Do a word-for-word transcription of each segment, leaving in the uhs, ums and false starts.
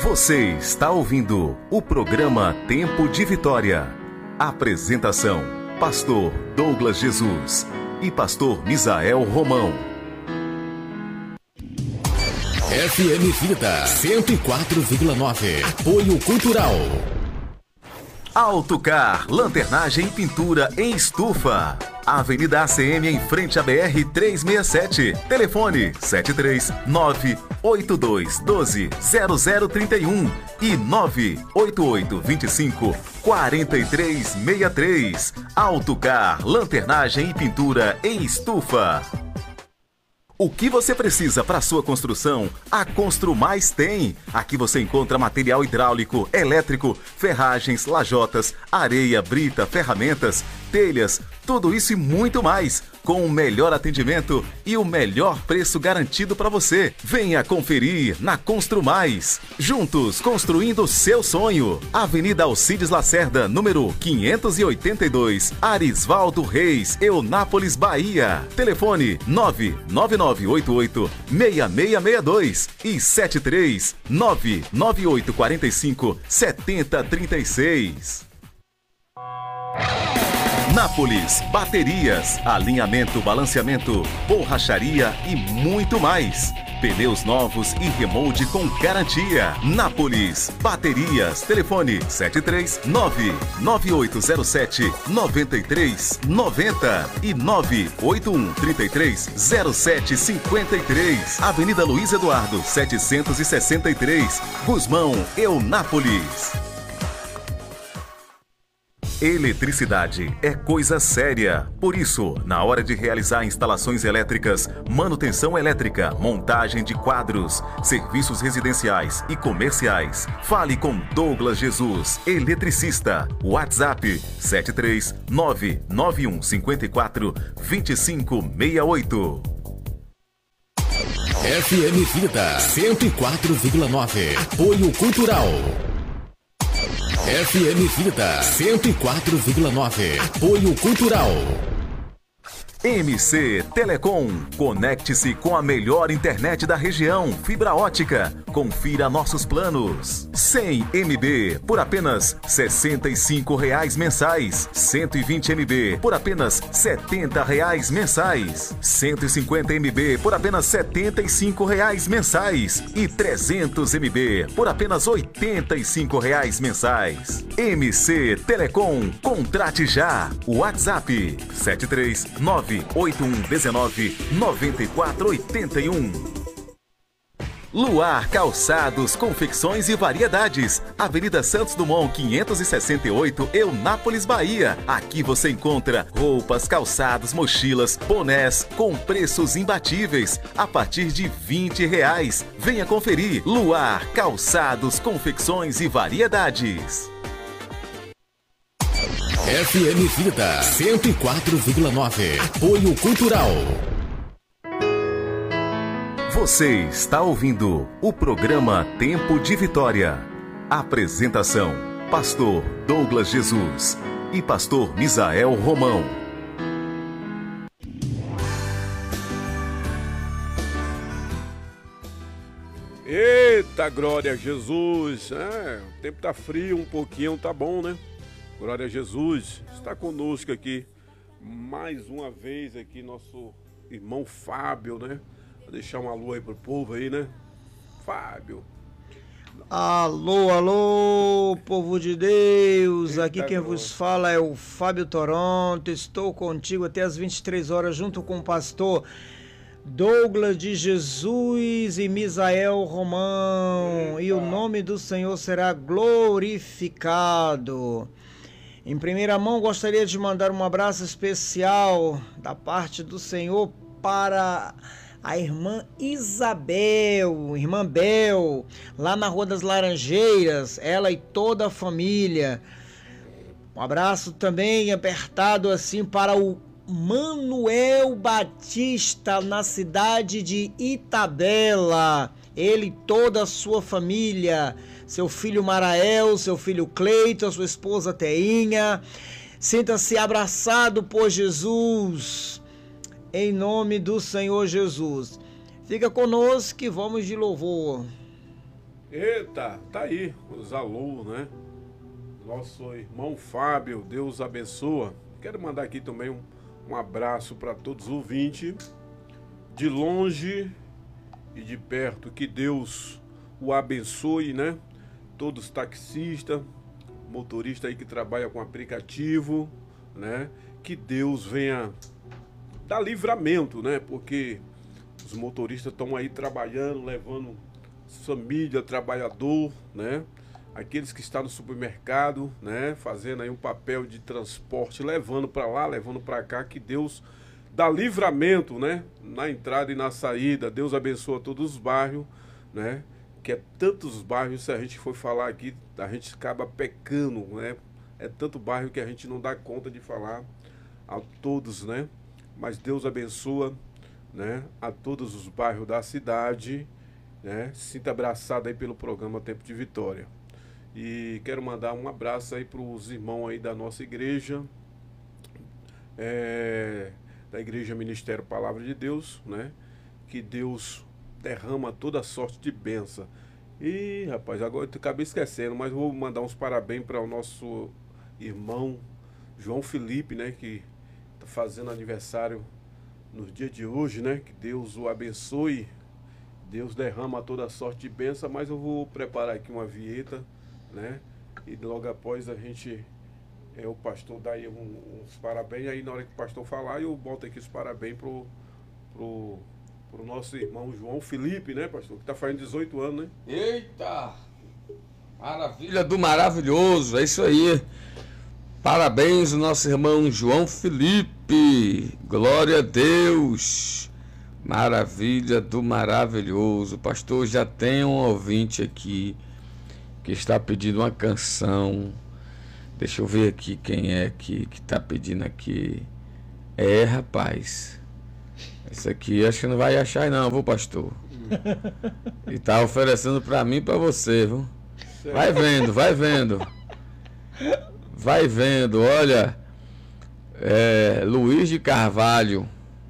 Você está ouvindo o programa Tempo de Vitória. Apresentação: Pastor Douglas Jesus e Pastor Misael Romão. F M Vida cento e quatro vírgula nove. Apoio Cultural. Autocar, lanternagem e pintura em estufa. Avenida A C M em frente à B R trezentos e sessenta e sete. Telefone sete três nove oito dois um dois zero zero três um e nove oito oito dois cinco quatro três seis três. Autocar, lanternagem e pintura em estufa. O que você precisa para sua construção, a Construmais tem. Aqui você encontra material hidráulico, elétrico, ferragens, lajotas, areia, brita, ferramentas, telhas, tudo isso e muito mais, com o melhor atendimento e o melhor preço garantido para você. Venha conferir na Construmais. Juntos, construindo o seu sonho. Avenida Alcides Lacerda, número quinhentos e oitenta e dois, Arisvaldo Reis, Eunápolis, Bahia. Telefone nove nove nove oito oito seis seis seis dois e sete três nove nove oito quatro cinco sete zero três seis. Nápoles Baterias, alinhamento, balanceamento, borracharia e muito mais. Pneus novos e remold com garantia. Nápoles Baterias, telefone sete três nove nove oito zero sete nove três nove zero e nove oito um três três zero sete cinco três. Avenida Luiz Eduardo setecentos e sessenta e três, Gusmão, Eunápolis. Eletricidade é coisa séria. Por isso, na hora de realizar instalações elétricas, manutenção elétrica, montagem de quadros, serviços residenciais e comerciais, fale com Douglas Jesus, eletricista. WhatsApp sete três nove nove um cinco quatro dois cinco seis oito. F M Vida cento e quatro vírgula nove. Apoio Cultural. F M Vida cento e quatro vírgula nove. Apoio Cultural. M C Telecom. Conecte-se com a melhor internet da região, fibra ótica. Confira nossos planos. cem megabytes por apenas sessenta e cinco reais mensais. cento e vinte megabytes por apenas setenta reais mensais. cento e cinquenta megabytes por apenas setenta e cinco reais mensais. E trezentos megabytes por apenas oitenta e cinco reais mensais. M C Telecom. Contrate já. WhatsApp sete três nove oito um um nove nove quatro oito um. Luar Calçados, Confecções e Variedades. Avenida Santos Dumont, quinhentos e sessenta e oito, Eunápolis, Bahia. Aqui você encontra roupas, calçados, mochilas, bonés com preços imbatíveis a partir de vinte reais. Venha conferir. Luar Calçados, Confecções e Variedades. F M Vida cento e quatro vírgula nove. Apoio Cultural. Você está ouvindo o programa Tempo de Vitória. Apresentação: Pastor Douglas Jesus e Pastor Misael Romão. Eita, glória a Jesus! É, o tempo tá frio um pouquinho, tá bom, né? Glória a Jesus, está conosco aqui mais uma vez aqui nosso irmão Fábio, né? Vou deixar um alô aí pro povo aí, né? Fábio. Alô, alô, povo de Deus, Eita, aqui quem glória. vos fala é o Fábio Toronto, estou contigo até as vinte e três horas junto com o pastor Douglas de Jesus e Misael Romão. Eita. E o nome do Senhor será glorificado. Em primeira mão, gostaria de mandar um abraço especial da parte do Senhor para a irmã Isabel, irmã Bel, lá na Rua das Laranjeiras, ela e toda a família. Um abraço também apertado assim para o Manuel Batista, na cidade de Itabela, ele e toda a sua família. Seu filho Marael, seu filho Cleiton, sua esposa Teinha. Sinta-se abraçado por Jesus, em nome do Senhor Jesus. Fica conosco que vamos de louvor. Eita, tá aí, os alô, né? Nosso irmão Fábio, Deus abençoa. Quero mandar aqui também um, um abraço para todos os ouvintes, de longe e de perto, que Deus o abençoe, né? Todos taxistas, motorista aí que trabalha com aplicativo, né? Que Deus venha dar livramento, né? Porque os motoristas estão aí trabalhando, levando família, trabalhador, né? Aqueles que estão no supermercado, né? Fazendo aí um papel de transporte, levando para lá, levando para cá, que Deus dá livramento, né? Na entrada e na saída. Deus abençoa todos os bairros, né? Que é tantos bairros, se a gente for falar aqui, a gente acaba pecando, né? É tanto bairro que a gente não dá conta de falar a todos, né? Mas Deus abençoa, né? A todos os bairros da cidade, né? Sinta abraçado aí pelo programa Tempo de Vitória. E quero mandar um abraço aí para os irmãos aí da nossa igreja, é, da Igreja Ministério Palavra de Deus, né? Que Deus derrama toda sorte de bênção. E, rapaz, agora eu acabei esquecendo, mas vou mandar uns parabéns para o nosso irmão João Felipe, né? Que está fazendo aniversário no dia de hoje, né? Que Deus o abençoe. Deus derrama toda sorte de bênção, mas eu vou preparar aqui uma vinheta, né? E logo após a gente, é, o pastor dá aí um, uns parabéns, aí na hora que o pastor falar, eu boto aqui os parabéns pro, pro, pro nosso irmão João Felipe, né, pastor? Que tá fazendo dezoito anos, né? Eita! Maravilha do maravilhoso, é isso aí. Parabéns ao nosso irmão João Felipe. Glória a Deus. Maravilha do maravilhoso. Pastor, já tem um ouvinte aqui que está pedindo uma canção. Deixa eu ver aqui quem é que que está pedindo aqui. É, rapaz. Esse aqui acho que não vai achar não, viu, pastor? E tá oferecendo para mim e para você, viu? Vai vendo, vai vendo. Vai vendo, olha. É, Luiz de Carvalho.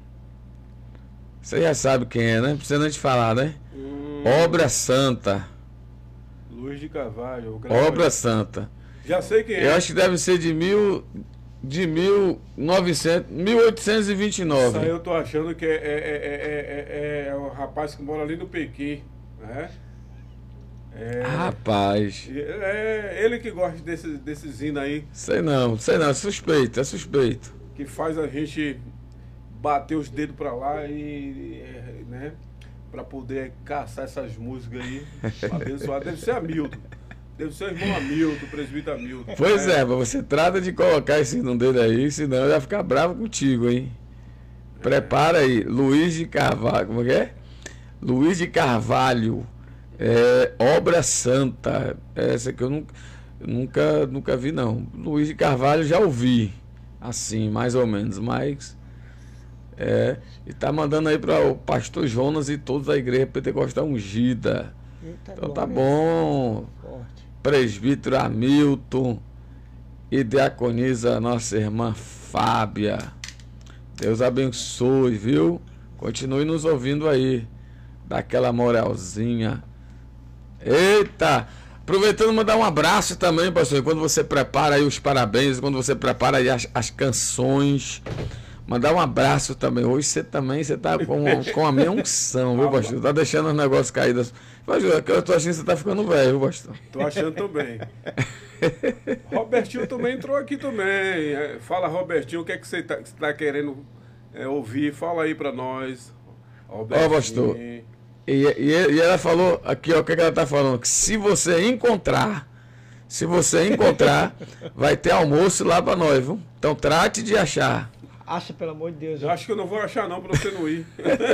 Você já sabe quem é, né? Não precisa nem te falar, né? Hum. Obra Santa. Luiz de Carvalho. Obra Santa. Já sei quem é. Eu acho que deve ser de mil, de mil novecentos, mil oitocentos e vinte e nove. Isso aí eu tô achando que é, é, é, é, é o rapaz que mora ali no Pequim, né? É, rapaz. É ele que gosta desse, desses hinos aí. Sei não, sei não, é suspeito, é suspeito. Que faz a gente bater os dedos pra lá e, né, pra poder caçar essas músicas aí, abençoar. Deve ser Hamilton. Deve ser o irmão Hamilton, o presbítero Hamilton. Pois é, é, mas você trata de colocar esse nome dele aí, senão eu ia ficar bravo contigo, hein? É. Prepara aí, Luiz de Carvalho, como é que é? Luiz de Carvalho, é, Obra Santa, essa que eu nunca, nunca, nunca vi não. Luiz de Carvalho já ouvi, assim, mais ou menos, mas... É, e tá mandando aí para o pastor Jonas e todos da igreja pentecostal ungida. Eita, então tá bom. Forte. Presbítero Hamilton e diaconisa nossa irmã Fábia. Deus abençoe, viu? Continue nos ouvindo aí. Daquela moralzinha. Eita! Aproveitando, mandar um abraço também, pastor. Quando você prepara aí os parabéns, quando você prepara aí as, as canções. Mandar um abraço também. Hoje você também, você tá com, com a minha unção, viu, pastor? Tá deixando os negócios caídos. Pastor, eu tô achando que você tá ficando velho, viu, pastor? Tô achando também. Robertinho também entrou aqui também. Fala, Robertinho, o que é que você tá, você tá querendo é, ouvir? Fala aí pra nós. Ó, pastor. E, e, e ela falou aqui, ó, o que, é que ela tá falando? Que se você encontrar, se você encontrar, vai ter almoço lá pra nós, viu? Então trate de achar. Acha, pelo amor de Deus. Eu acho que eu não vou achar não, pra você não ir.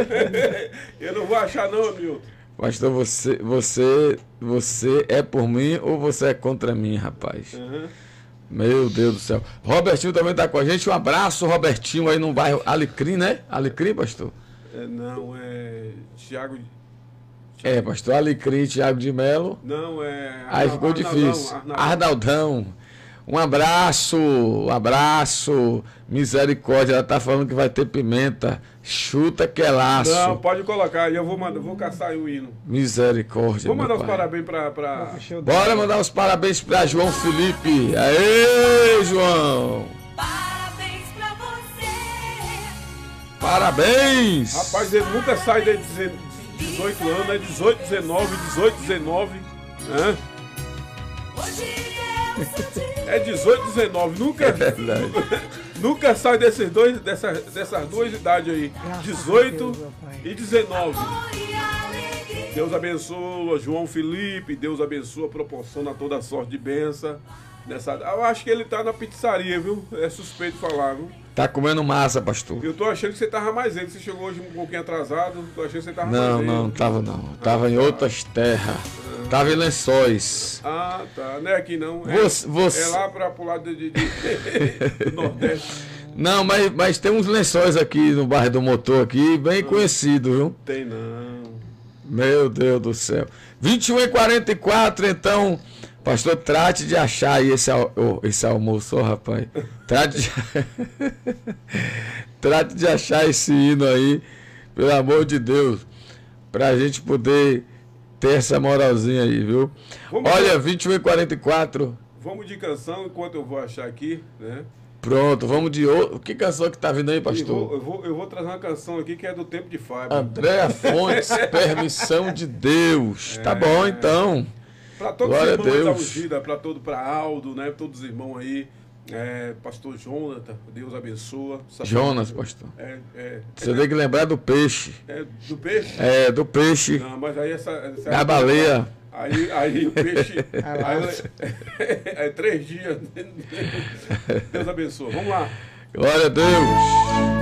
Eu não vou achar não, Hamilton. Pastor, você, você, você é por mim ou você é contra mim, rapaz? Uhum. Meu Deus do céu. Robertinho também tá com a gente. Um abraço, Robertinho, aí no bairro Alecrim, né? Alecrim, pastor? É, não, é... Tiago... É, pastor, Alecrim, Tiago de Melo. Não, é... Aí ficou Arnaldão, difícil. Arnaldão. Arnaldão. Um abraço, um abraço, misericórdia. Ela tá falando que vai ter pimenta. Chuta que é laço. Não, pode colocar aí, eu vou, mandar, vou caçar aí o hino. Misericórdia. Vou mandar os pai. parabéns pra. pra... Bora mandar os parabéns pra João Felipe. Aê, João! Parabéns pra você. Parabéns! Rapaz, ele nunca sai de dezoito anos, é dezoito, dezenove, dezoito, dezenove. Né? Hoje é o seu dia. É dezoito, dezenove, nunca, nunca sai desses dois, dessas, dessas duas idades aí, dezoito e dezenove. Amor e alegria. Deus abençoa João Felipe, Deus abençoa, proporciona toda sorte de bênção. Nessa, eu acho que ele tá na pizzaria, viu? É suspeito falar, viu? Tá comendo massa, pastor? Eu tô achando que você tava mais ele, você chegou hoje um pouquinho atrasado, tô achando que você tava mais Não, ele. não, tava não. Tava em outras terras. Tava em Lençóis. Ah, tá, não é aqui não. É, Você- você- é lá pra, pro lado de, de- de- do Nordeste. Não, mas, mas tem uns lençóis aqui no bairro do Motor aqui, bem conhecido, viu? Tem não. Meu Deus do céu. vinte e um e quarenta e quatro, então, pastor, trate de achar aí esse, al- oh, esse almoço, ó, rapaz. Trate de... trate de achar esse hino aí, pelo amor de Deus, pra gente poder ter essa moralzinha aí, viu? Vamos Olha, ver. vinte e um e quarenta e quatro, Vamos de canção enquanto eu vou achar aqui, né? pronto, vamos de outro. Que canção que tá vindo aí, E vou- pastor? eu, vou, eu vou trazer uma canção aqui que é do tempo de Fábio. Andréa Fontes, Permissão de Deus. Tá bom, então. Para todos Glória os a irmãos da Deus. ungida, para todo, para Aldo, né? Todos os irmãos aí. É, pastor Jonathan, Deus abençoa. Sabe- Jonas, pastor. É, é, Você tem que lembrar do peixe. é do peixe? É, do peixe. Não, mas aí essa. essa Da baleia. Aí, aí o peixe. Ah, aí, é três dias. Deus abençoa. Vamos lá. Glória a Deus.